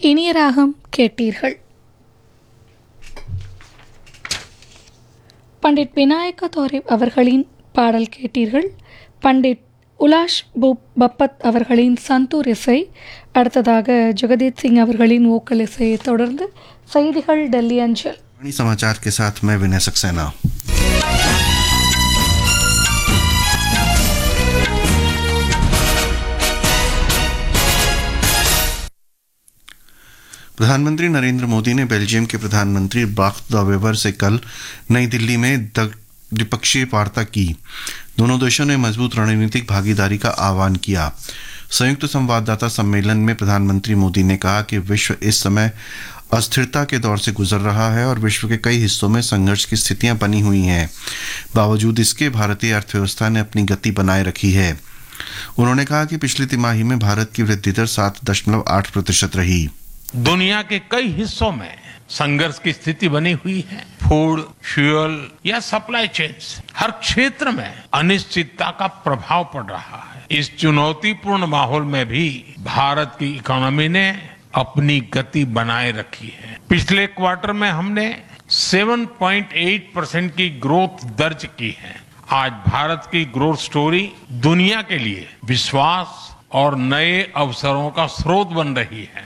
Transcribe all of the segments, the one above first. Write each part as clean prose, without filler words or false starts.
இனிய ராகம் கேட்டீர்கள். பண்டிட் விநாயக தோரே அவர்களின் பாடல் கேட்டீர்கள். பண்டிட் உலாஷ் பப்பத் அவர்களின் சந்தூர் இசை, அடுத்ததாக ஜெகதீத் சிங் அவர்களின் வோக்கல் இசையை தொடர்ந்து செய்திகள் டெல்லி அஞ்சல். समाचार के साथ मैं विनय सक्सेना. प्रधानमंत्री नरेंद्र मोदी ने बेल्जियम के प्रधानमंत्री बार्ट द वेवर से कल नई दिल्ली में द्विपक्षीय वार्ता की. दोनों देशों ने मजबूत रणनीतिक भागीदारी का आह्वान किया. संयुक्त संवाददाता सम्मेलन में प्रधानमंत्री मोदी ने कहा कि विश्व इस समय अस्थिरता के दौर से गुजर रहा है और विश्व के कई हिस्सों में संघर्ष की स्थितियां बनी हुई हैं. बावजूद इसके भारतीय अर्थव्यवस्था ने अपनी गति बनाए रखी है. उन्होंने कहा कि पिछली तिमाही में भारत की वृद्धि दर 7.8% रही. दुनिया के कई हिस्सों में संघर्ष की स्थिति बनी हुई है. फूड, फ्यूल या सप्लाई चेन्स, हर क्षेत्र में अनिश्चितता का प्रभाव पड़ रहा है. इस चुनौतीपूर्ण माहौल में भी भारत की इकोनॉमी ने अपनी गति बनाए रखी है. पिछले क्वार्टर में हमने 7.8% की ग्रोथ दर्ज की है. आज भारत की ग्रोथ स्टोरी दुनिया के लिए विश्वास और नए अवसरों का स्रोत बन रही है.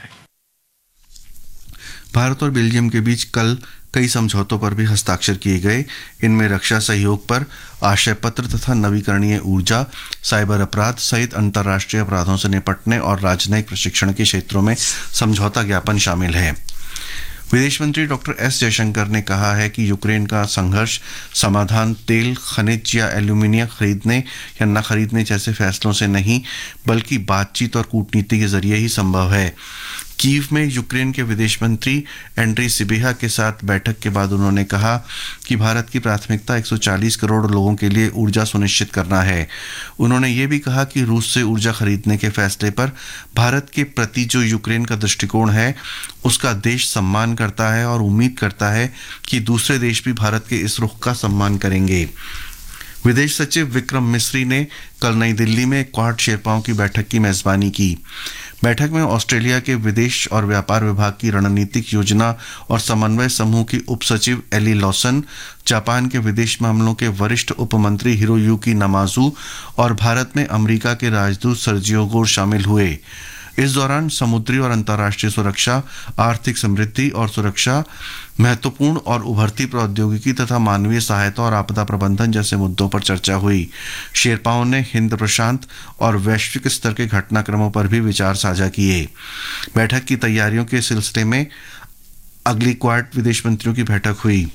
भारत और बेल्जियम के बीच कल कई समझौतों पर भी हस्ताक्षर किए गए. इनमें रक्षा सहयोग पर आशय पत्र तथा नवीकरणीय ऊर्जा, साइबर अपराध सहित अंतर्राष्ट्रीय अपराधों से निपटने और राजनयिक प्रशिक्षण के क्षेत्रों में समझौता ज्ञापन शामिल है. विदेश मंत्री डॉक्टर एस जयशंकर ने कहा है कि यूक्रेन का संघर्ष समाधान तेल, खनिज या एल्यूमिनियम खरीदने या न खरीदने जैसे फैसलों से नहीं, बल्कि बातचीत और कूटनीति के जरिए ही संभव है. कीव में यूक्रेन के विदेश मंत्री एंड्री सिबिहा के साथ बैठक के बाद उन्होंने कहा कि भारत की प्राथमिकता 140 करोड़ लोगों के लिए ऊर्जा सुनिश्चित करना है. उन्होंने ये भी कहा कि रूस से ऊर्जा खरीदने के फैसले पर भारत के प्रति जो यूक्रेन का दृष्टिकोण है उसका देश सम्मान करता है और उम्मीद करता है कि दूसरे देश भी भारत के इस रुख का सम्मान करेंगे. विदेश सचिव विक्रम मिस्री ने कल नई दिल्ली में क्वाड शेरपाओं की बैठक की मेजबानी की. बैठक में ऑस्ट्रेलिया के विदेश और व्यापार विभाग की रणनीतिक योजना और समन्वय समूह की उप सचिव एली लॉसन, जापान के विदेश मामलों के वरिष्ठ उपमंत्री हिरोयुकी नमाजू और भारत में अमेरिका के राजदूत सर्जियो गोर शामिल हुए. इस दौरान समुद्री और अंतर्राष्ट्रीय सुरक्षा, आर्थिक समृद्धि और सुरक्षा, महत्वपूर्ण और उभरती प्रौद्योगिकी तथा मानवीय सहायता और आपदा प्रबंधन जैसे मुद्दों पर चर्चा हुई. शेरपाओं ने हिंद प्रशांत और वैश्विक स्तर के घटनाक्रमों पर भी विचार साझा किए. बैठक की तैयारियों के सिलसिले में अगली क्वाड विदेश मंत्रियों की बैठक हुई.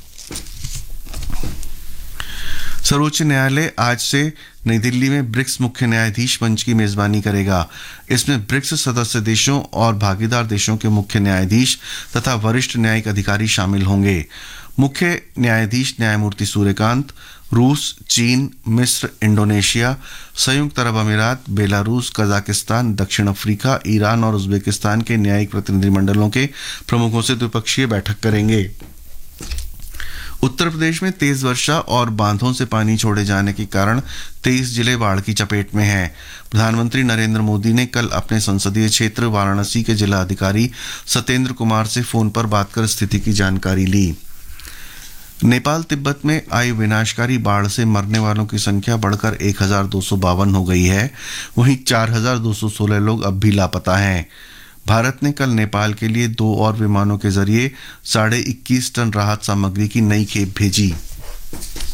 सर्वोच्च न्यायालय आज से नई दिल्ली में ब्रिक्स मुख्य न्यायाधीश मंच की मेजबानी करेगा. इसमें ब्रिक्स सदस्य देशों और भागीदार देशों के मुख्य न्यायाधीश तथा वरिष्ठ न्यायिक अधिकारी शामिल होंगे. मुख्य न्यायाधीश न्यायमूर्ति सूर्यकांत रूस, चीन, मिस्र, इंडोनेशिया, संयुक्त अरब अमीरात, बेलारूस, कजाकिस्तान, दक्षिण अफ्रीका, ईरान और उज्बेकिस्तान के न्यायिक प्रतिनिधिमंडलों के प्रमुखों से द्विपक्षीय बैठक करेंगे. उत्तर प्रदेश में तेज वर्षा और बांधों से पानी छोड़े जाने के कारण 23 जिले बाढ़ की चपेट में हैं. प्रधानमंत्री नरेंद्र मोदी ने कल अपने संसदीय क्षेत्र वाराणसी के जिला अधिकारी सत्येंद्र कुमार से फोन पर बात कर स्थिति की जानकारी ली. नेपाल तिब्बत में आई विनाशकारी बाढ़ से मरने वालों की संख्या बढ़कर 1252 हो गई है. वहीं 4216 लोग अब भी लापता हैं. भारत ने कल नेपाल के लिए 2 और विमानों के जरिए 21.5 टन राहत सामग्री की नई खेप भेजी.